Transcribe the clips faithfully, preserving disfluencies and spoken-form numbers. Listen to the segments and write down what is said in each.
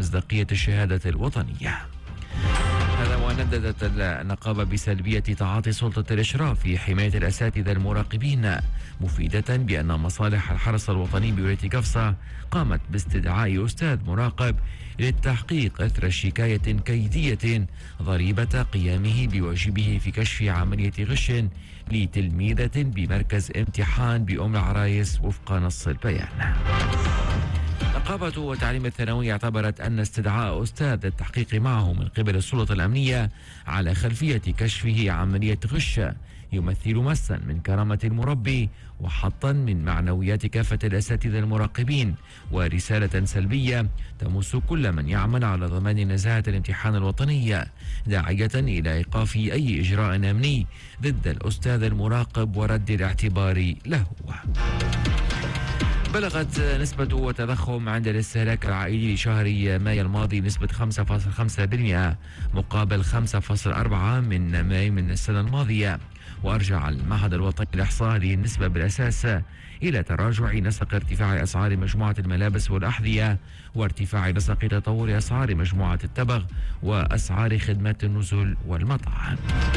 مصداقية الشهادة الوطنية. هذا ونددت النقابة بسلبية تعاطي سلطة الإشراف في حماية الأساتذة المراقبين، مفيدة بأن مصالح الحرس الوطني بولاية قفصة قامت باستدعاء أستاذ مراقب للتحقيق أثر شكاية كيدية ضريبة قيامه بواجبه في كشف عملية غش لتلميذة بمركز امتحان بأم العرايس وفق نص البيان. نقابة وتعليم الثانوي اعتبرت أن استدعاء أستاذ التحقيق معه من قبل السلطة الأمنية على خلفية كشفه عملية غش يمثل مسا من كرامة المربي وحطا من معنويات كافة الأساتذة المراقبين، ورسالة سلبية تمس كل من يعمل على ضمان نزاهة الامتحان الوطني، داعية إلى إيقاف أي إجراء أمني ضد الأستاذ المراقب ورد الاعتبار له. بلغت نسبة التضخم عند الاستهلاك العائلي لشهر مايو الماضي نسبة خمسة فاصلة خمسة بالمئة مقابل خمسة فاصلة أربعة من مايو من السنة الماضية. وأرجع المعهد الوطني للإحصاء هذه النسبة بالأساس إلى تراجع نسق ارتفاع أسعار مجموعة الملابس والأحذية وارتفاع نسق تطور أسعار مجموعة التبغ وأسعار خدمات النزل والمطاعم.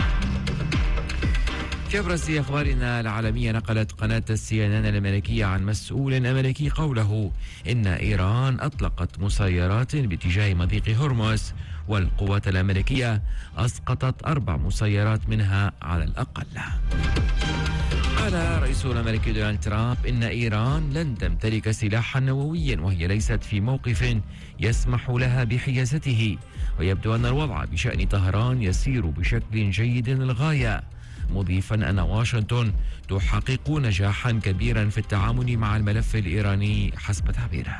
في أبرز أخبارنا العالمية، نقلت قناة السي إن إن الأمريكية عن مسؤول أمريكي قوله إن إيران أطلقت مسيرات باتجاه مضيق هرمز، والقوات الأمريكية أسقطت أربع مسيرات منها على الأقل. قال الرئيس الأمريكي دونالد ترامب إن إيران لن تمتلك سلاحا نوويا وهي ليست في موقف يسمح لها بحيازته، ويبدو أن الوضع بشأن طهران يسير بشكل جيد للغاية، مضيفا أن واشنطن تحقق نجاحا كبيرا في التعامل مع الملف الإيراني حسب تعبيره.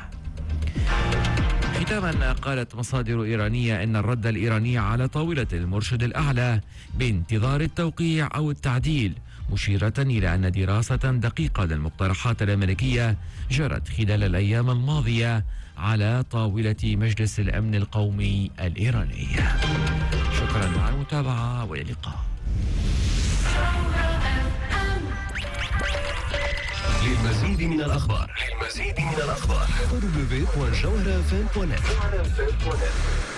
ختاما، قالت مصادر إيرانية إن الرد الإيراني على طاولة المرشد الأعلى بانتظار التوقيع أو التعديل، مشيرة إلى أن دراسة دقيقة للمقترحات الأمريكية جرت خلال الأيام الماضية على طاولة مجلس الأمن القومي الإيراني. شكرا على المتابعة وإلى اللقاء. للمزيد من الأخبار للمزيد من الأخبار دبليو دبليو دوت جوهرة إف إم دوت نت.